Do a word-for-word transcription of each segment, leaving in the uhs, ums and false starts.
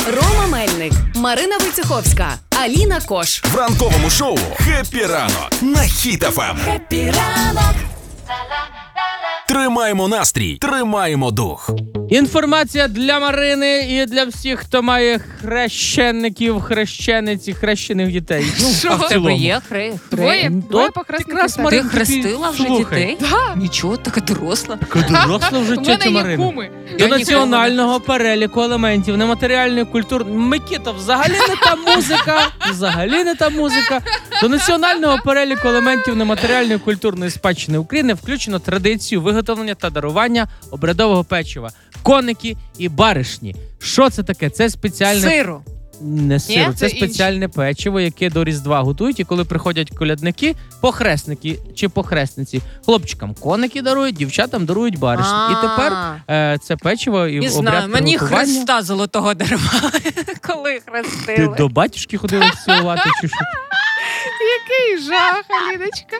Рома Мельник, Марина Войцеховська, Аліна Кош. В ранковому шоу «Хеппі ранок» на Хіт еф ем. Хеппі ранок. Тримаємо настрій, тримаємо дух. Інформація для Марини і для всіх, хто має хрещеників, хрещениць і хрещених дітей. Ну, що в тебе є? Хри, Двоє, двоє похресників. Ти хрестила вже Слухай. дітей? Да. Нічого, така доросла. Така доросла вже У тетя мене є Марина. куми. До Я національного переліку елементів нематеріальної культури. Микита, взагалі не та музика. Взагалі не та музика. До національного переліку елементів нематеріальної культурної спадщини України включено традицію виготовлення та дарування обрядового печива, коники і баришні. Що це таке? Це спеціальне... Сиру. Не сиру, це, це спеціальне печиво, яке до Різдва готують, і коли приходять колядники, похресники чи похресниці, хлопчикам коники дарують, дівчатам дарують баришні. І тепер е, це печиво і Не обряд знаю, мені приготування. Христа золотого дарували, коли Ти хрестили. до батюшки ходила цілувати чи що? Який жах, Аліночка.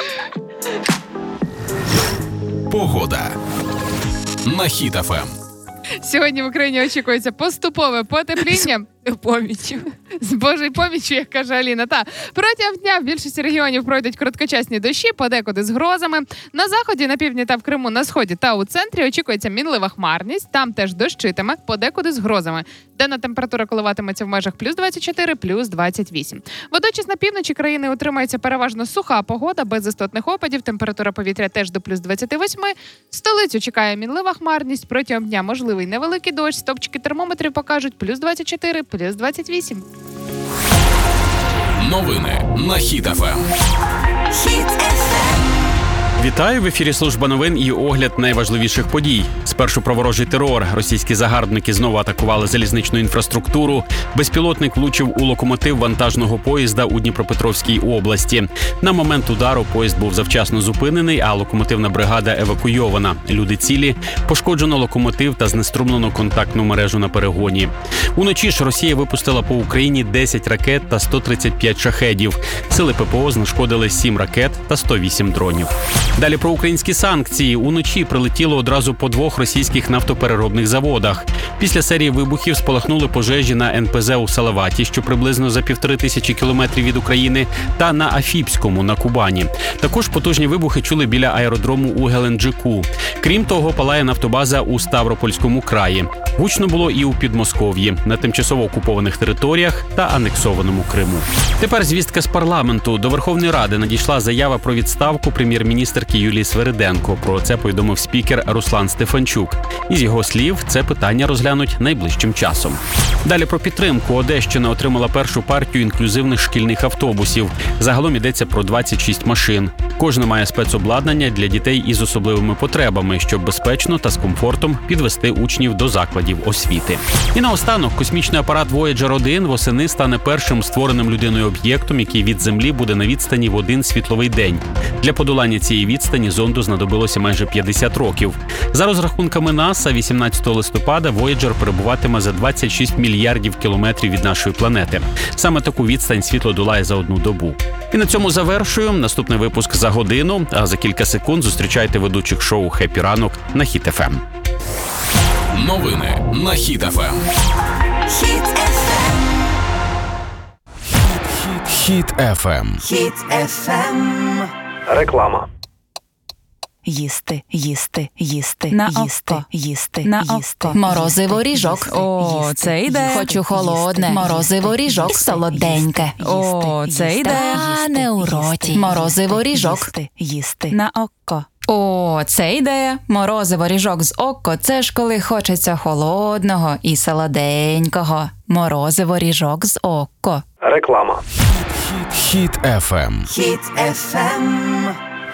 Погода на Хіт еф ем. Сьогодні в Україні очікується поступове потепління. Помічю. З Божою поміччю, як каже Аліна. Та протягом дня в більшості регіонів пройдуть короткочасні дощі, подекуди з грозами. На заході, на півдні та в Криму, на сході та у центрі очікується мінлива хмарність. Там теж дощитиме, подекуди з грозами. Денна температура коливатиметься в межах плюс двадцять чотири, плюс двадцять вісім. Водночас на півночі країни утримається переважно суха погода, без істотних опадів. Температура повітря теж до плюс двадцять вісім. Столицю чекає мінлива хмарність. Протягом дня можливий невеликий дощ. Стопчики термометрів покажуть плюс двадцять чотири, плюс двадцять вісім. Новини на Хіт еф ем. Вітаю, в ефірі служба новин і огляд найважливіших подій. Спершу про ворожий терор. Російські загарбники знову атакували залізничну інфраструктуру. Безпілотник влучив у локомотив вантажного поїзда у Дніпропетровській області. На момент удару поїзд був завчасно зупинений, а локомотивна бригада евакуйована. Люди цілі. Пошкоджено локомотив та знеструмлено контактну мережу на перегоні. Уночі ж Росія випустила по Україні десять ракет та сто тридцять п'ять шахедів. Сили ППО знешкодили сім ракет та сто вісім дронів. Далі про українські санкції. Уночі прилетіло одразу по двох російських нафтопереробних заводах. Після серії вибухів спалахнули пожежі на ен пе зе у Салаваті, що приблизно за півтори тисячі кілометрів від України, та на Афіпському на Кубані. Також потужні вибухи чули біля аеродрому у Геленджику. Крім того, палає нафтобаза у Ставропольському краї. Гучно було і у Підмосков'ї, на тимчасово окупованих територіях та анексованому Криму. Тепер звістка з парламенту. До Верховної Ради надійшла заява про відставку прем'єр-міністерки Юлії Свериденко. Про це повідомив спікер Руслан Стефанчук. Із його слів, це питання розглянуть найближчим часом. Далі про підтримку. Одещина отримала першу партію інклюзивних шкільних автобусів. Загалом йдеться про двадцять шість машин. Кожна має спецобладнання для дітей із особливими потребами, щоб безпечно та з комфортом підвести учнів до закладів освіти. І наостанок, космічний апарат Вояджер один восени стане першим створеним людиною об'єктом, який від Землі буде на відстані в один світловий день. Для подолання цієї відстані зонду знадобилося майже п'ятдесят років. За розрахунками НАСА, вісімнадцятого листопада Вояджер перебуватиме за двадцять шість мільярдів кілометрів від нашої планети. Саме таку відстань світло долає за одну добу. І на цьому завершую. Наступний випуск за годину, а за кілька секунд зустрічайте ведучих шоу «Хеппі ранок» на Хіт еф ем. Новини на Хіт еф ем. Хіт еф ем. Хіт еф ем. Реклама. Їсти, їсти, їсти, На їсти, око. їсти, На їсти. око. Морозиво ріжок. Їсти, О, їсти, це йде. їсти, Хочу холодне. їсти. Морозиво ріжок. Солоденьке. О, Їсти, це їсти, йде. А не у роті. Морозиво ріжок. Їсти, їсти. На око. О, це ідея. Морозиво ріжок з око – це ж коли хочеться холодного і солоденького. Морозиво ріжок з око. Реклама. Хіт еф ем. Хіт еф ем.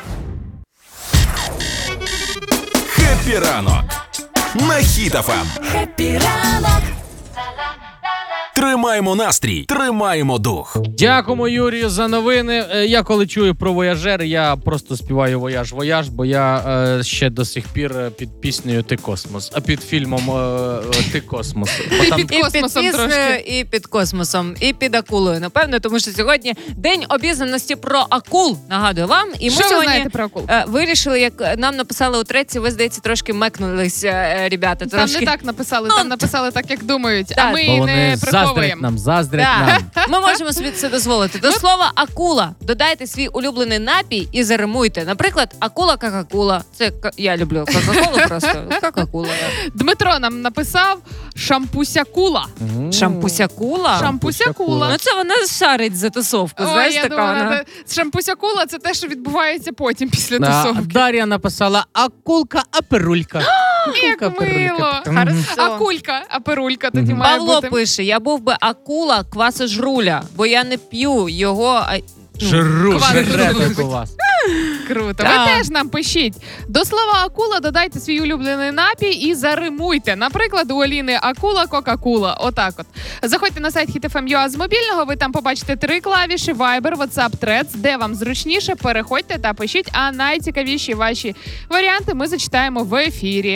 Хеппі ранок на Хіт еф ем. Хеппі ранок. Тримаємо настрій, тримаємо дух. Дякуємо, Юрію, за новини. Е, Я коли чую про вояжер, я просто співаю «Вояж, вояж», бо я е, ще до сих пір е, під піснею «Ти космос», а під фільмом е, «Ти космос». Бо там під І під космосом піснею, трошки. і під космосом, і під акулою. Напевно, тому що сьогодні день обізнаності про акул. Нагадую вам. І ми Що ви сьогодні знаєте про акул? е, вирішили, як нам написали у треці, ви, здається, трошки мекнулись, е, ребята. Там Трошки. не так написали, Ну, там написали так, як думають, а так. ми Бо і вони не заздрять приховуємо. нам, заздрять Так. нам. Ми можемо собі це дозволити. До слова акула. Додайте свій улюблений напій і заримуйте. Наприклад, акула какакула. Це ка- я люблю какаколу просто. Какакула. Дмитро нам написав шампусякула. Шампусякула. Шампусякула. Ну це вона шарить за тусовку. Ой, Знаєш, я така думала, вона. де- шампусякула це те, що відбувається потім після А, тусовки. Дар'я написала «Акулка, аперулька». Як Акулка, мило. аперулька. Мгм. Акулька, аперулька тоді Мгм. має Павло бути. пише: я був би акула квасожруля, бо я не п'ю його. А... Жру, Квадрат жре любить. так у вас. Круто. Так. Ви теж нам пишіть. До слова акула додайте свій улюблений напій і заримуйте. Наприклад, у Аліни акула, кока-кула. Отак от. Заходьте на сайт хіт еф ем точка ю а з мобільного, ви там побачите три клавіші: Viber, WhatsApp, Threads. Де вам зручніше, переходьте та пишіть, а найцікавіші ваші варіанти ми зачитаємо в ефірі.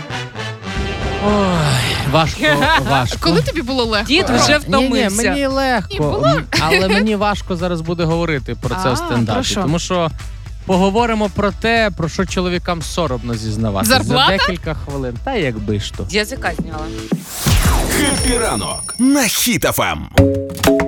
Ой, важко, важко. Коли тобі було легко? Дід вже втомився. Ні, ні, мені І легко, було. м, але мені важко зараз буде говорити про це А, у стендапі. про що? Тому що поговоримо про те, про що чоловікам соромно зізнаватися. Зарплата? За декілька хвилин. Та якби ж то. Язика зняла. Хеппі ранок на Хіт еф ем.